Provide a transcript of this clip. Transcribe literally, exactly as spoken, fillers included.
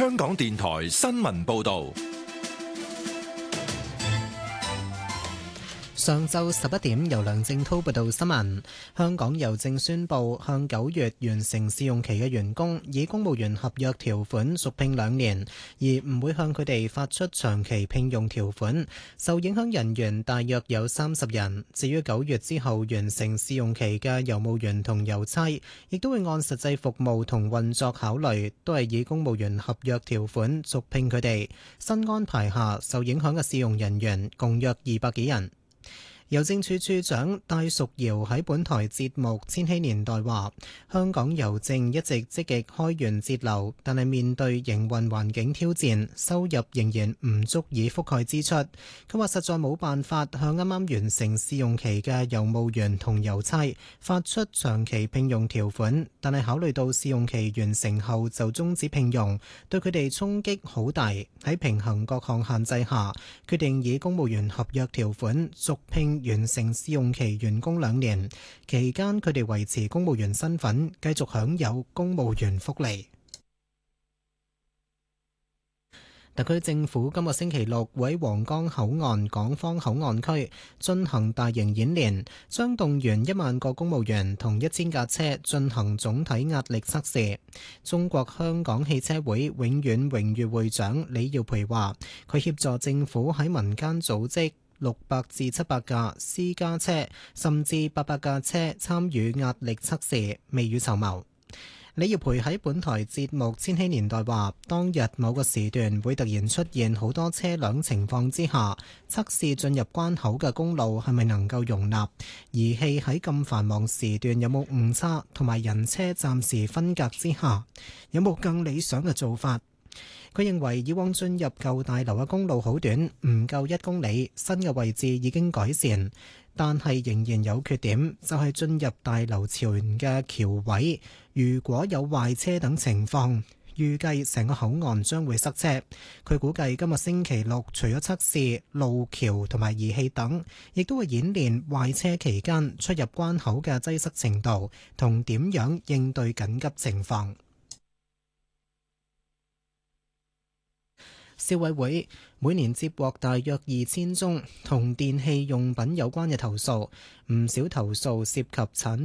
香港電台新聞報道。 上晝十一點，由梁正滔報道新聞。香港郵政宣布，向九月完成試用期嘅員工以公務員合約條款續聘兩年，而唔會向佢哋發出長期聘用條款。受影響人員大約有三十人。至於九月之後完成試用期嘅郵務員同郵差，亦都會按實際服務同運作考慮，都係以公務員合約條款續聘佢哋。新安排下，受影響嘅試用人員共約二百幾人。郵政處處長戴淑瑤喺本台節目《千禧年代》話：香港郵政一直積極開源節流，但係面對營運環境挑戰，收入仍然唔足以覆蓋支出。佢話實在冇辦法向啱啱完成試用期嘅郵務員同郵差發出長期聘用條款，但係考慮到試用期完成後就終止聘用，對佢哋衝擊好大。喺平衡各項限制下，決定以公務員合約條款續聘完成試用期員工兩年，期間佢哋維持公務員身份，繼續享有公務員福利。特區政府今個星期六會喺皇崗口岸港方口岸區進行大型演練，將動員一萬個公務員同一千架車進行總體壓力測試。中國香港汽車會永遠榮譽會長李耀培話，佢協助政府喺民間組織六百至七百架私家車，甚至八百架車參與壓力測試，未雨綢繆。李耀培喺本台節目《千禧年代》話，當日某個時段會突然出現好多車輛情況之下，測試進入關口嘅公路係咪能夠容納儀器喺咁繁忙時段有冇誤差，同埋人車暫時分隔之下有冇更理想嘅做法。佢認為以往進入舊大樓嘅公路好短，唔夠一公里，新嘅位置已經改善，但係仍然有缺點，就係進入大樓前嘅橋位，如果有壞車等情況，預計成個口岸將會塞車。佢估計今日星期六除咗測試路橋同埋儀器等，亦都會演練壞車期間出入關口嘅擠塞程度，同點樣應對緊急情況。消委會每年接獲大約二千宗同電器用品有關嘅投訴，唔少投訴涉及產